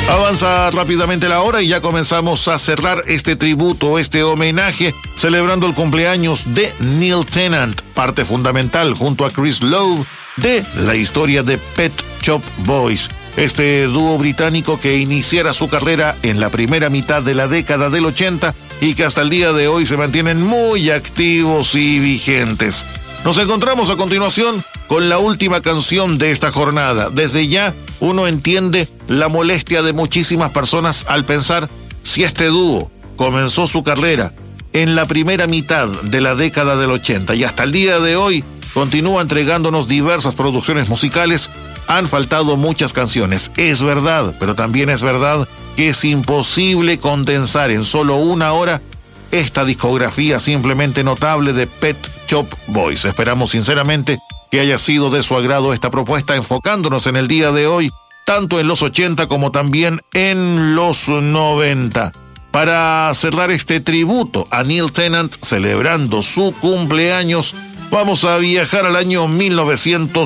Avanza rápidamente la hora y ya comenzamos a cerrar este tributo, este homenaje, celebrando el cumpleaños de Neil Tennant, parte fundamental junto a Chris Lowe de la historia de Pet Shop Boys. Este dúo británico que iniciara su carrera en la primera mitad de la década del 80 y que hasta el día de hoy se mantienen muy activos y vigentes. Nos encontramos a continuación con la última canción de esta jornada. Desde ya uno entiende la molestia de muchísimas personas al pensar si este dúo comenzó su carrera en la primera mitad de la década del 80 y hasta el día de hoy continúa entregándonos diversas producciones musicales. Han faltado muchas canciones, es verdad, pero también es verdad que es imposible condensar en solo una hora esta discografía simplemente notable de Pet Shop Boys. Esperamos sinceramente que haya sido de su agrado esta propuesta, enfocándonos en el día de hoy, tanto en los 80 como también en los 90. Para cerrar este tributo a Neil Tennant, celebrando su cumpleaños, vamos a viajar al año 1981.